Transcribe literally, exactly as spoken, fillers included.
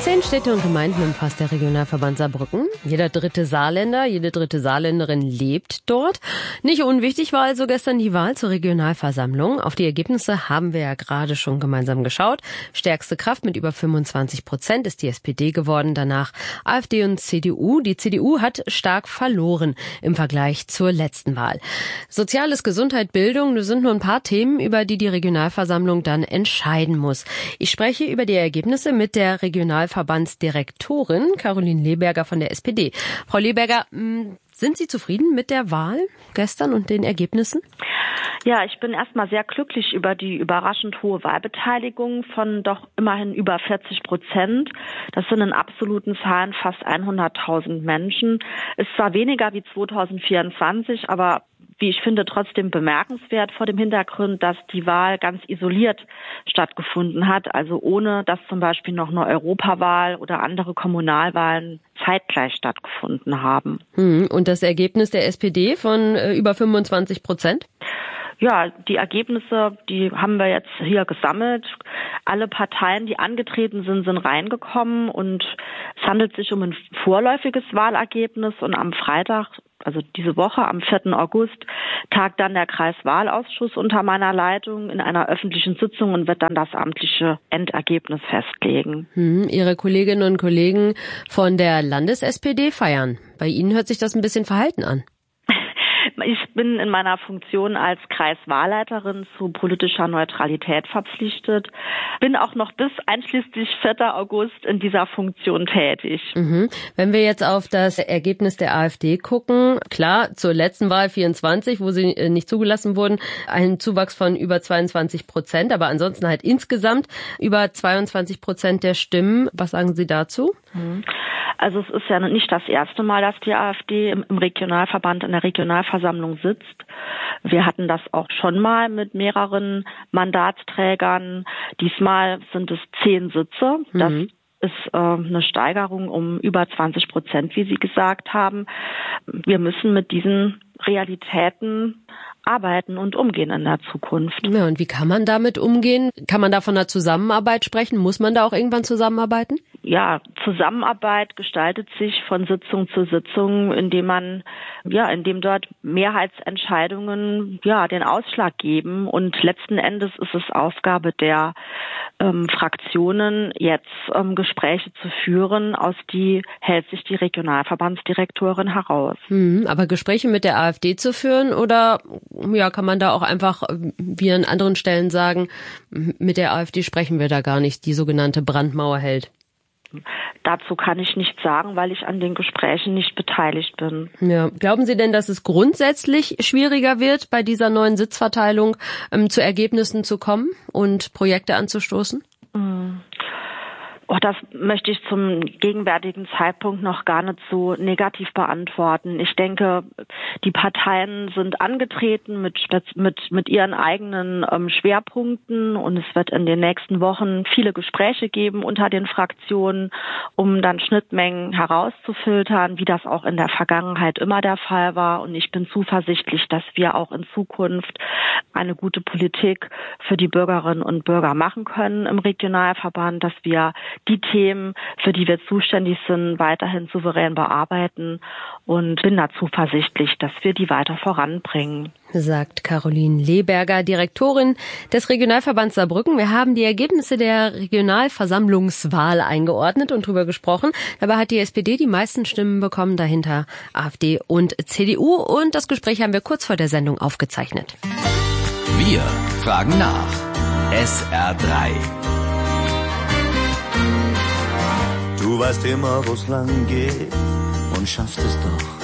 Zehn Städte und Gemeinden umfasst der Regionalverband Saarbrücken. Jeder dritte Saarländer, jede dritte Saarländerin lebt dort. Nicht unwichtig war also gestern die Wahl zur Regionalversammlung. Auf die Ergebnisse haben wir ja gerade schon gemeinsam geschaut. Stärkste Kraft mit über fünfundzwanzig Prozent ist die S P D geworden, danach AfD und C D U. Die C D U hat stark verloren im Vergleich zur letzten Wahl. Soziales, Gesundheit, Bildung, das sind nur ein paar Themen, über die die Regionalversammlung dann entscheiden muss. Ich spreche über die Ergebnisse mit der Regionalverbandsdirektorin Caroline Leberger von der S P D. Frau Leberger, sind Sie zufrieden mit der Wahl gestern und den Ergebnissen? Ja, ich bin erstmal sehr glücklich über die überraschend hohe Wahlbeteiligung von doch immerhin über vierzig Prozent. Das sind in absoluten Zahlen fast hunderttausend Menschen. Ist zwar weniger wie zweitausendvierundzwanzig, aber wie ich finde, trotzdem bemerkenswert vor dem Hintergrund, dass die Wahl ganz isoliert stattgefunden hat, also ohne dass zum Beispiel noch eine Europawahl oder andere Kommunalwahlen zeitgleich stattgefunden haben. Und das Ergebnis der S P D von äh, über fünfundzwanzig Prozent? Ja, die Ergebnisse, die haben wir jetzt hier gesammelt. Alle Parteien, die angetreten sind, sind reingekommen und es handelt sich um ein vorläufiges Wahlergebnis und am Freitag, also diese Woche, am vierten August, tagt dann der Kreiswahlausschuss unter meiner Leitung in einer öffentlichen Sitzung und wird dann das amtliche Endergebnis festlegen. Hm, Ihre Kolleginnen und Kollegen von der Landes-S P D feiern. Bei Ihnen hört sich das ein bisschen verhalten an. Ich bin in meiner Funktion als Kreiswahlleiterin zu politischer Neutralität verpflichtet, bin auch noch bis einschließlich vierten August in dieser Funktion tätig. Mhm. Wenn wir jetzt auf das Ergebnis der AfD gucken, klar, zur letzten Wahl vierundzwanzig, wo sie nicht zugelassen wurden, ein Zuwachs von über zweiundzwanzig Prozent, aber ansonsten halt insgesamt über zweiundzwanzig Prozent der Stimmen. Was sagen Sie dazu? Mhm. Also es ist ja nicht das erste Mal, dass die AfD im Regionalverband in der Regionalversammlung sitzt. Wir hatten das auch schon mal mit mehreren Mandatsträgern. Diesmal sind es zehn Sitze. Das mhm. ist äh, eine Steigerung um über zwanzig Prozent, wie Sie gesagt haben. Wir müssen mit diesen Realitäten arbeiten und umgehen in der Zukunft. Ja, und wie kann man damit umgehen? Kann man da von einer Zusammenarbeit sprechen? Muss man da auch irgendwann zusammenarbeiten? Ja, Zusammenarbeit gestaltet sich von Sitzung zu Sitzung, indem man, ja, indem dort Mehrheitsentscheidungen, ja, den Ausschlag geben. Und letzten Endes ist es Aufgabe der ähm, Fraktionen, jetzt ähm, Gespräche zu führen, aus die hält sich die Regionalverbandsdirektorin heraus. Hm, aber Gespräche mit der AfD zu führen oder, ja, kann man da auch einfach, wie an anderen Stellen sagen, mit der AfD sprechen wir da gar nicht, die sogenannte Brandmauer hält? Dazu kann ich nichts sagen, weil ich an den Gesprächen nicht beteiligt bin. Ja. Glauben Sie denn, dass es grundsätzlich schwieriger wird, bei dieser neuen Sitzverteilung ähm, zu Ergebnissen zu kommen und Projekte anzustoßen? Mhm. Oh, das möchte ich zum gegenwärtigen Zeitpunkt noch gar nicht so negativ beantworten. Ich denke, die Parteien sind angetreten mit mit mit ihren eigenen ähm, Schwerpunkten und es wird in den nächsten Wochen viele Gespräche geben unter den Fraktionen, um dann Schnittmengen herauszufiltern, wie das auch in der Vergangenheit immer der Fall war. Und ich bin zuversichtlich, dass wir auch in Zukunft eine gute Politik für die Bürgerinnen und Bürger machen können im Regionalverband, dass wir die Themen, für die wir zuständig sind, weiterhin souverän bearbeiten und bin da zuversichtlich, dass wir die weiter voranbringen. Sagt Caroline Leberger, Direktorin des Regionalverbands Saarbrücken. Wir haben die Ergebnisse der Regionalversammlungswahl eingeordnet und drüber gesprochen. Dabei hat die S P D die meisten Stimmen bekommen, dahinter AfD und C D U. Und das Gespräch haben wir kurz vor der Sendung aufgezeichnet. Wir fragen nach. S R drei. Du weißt immer, wo's lang geht und schaffst es doch.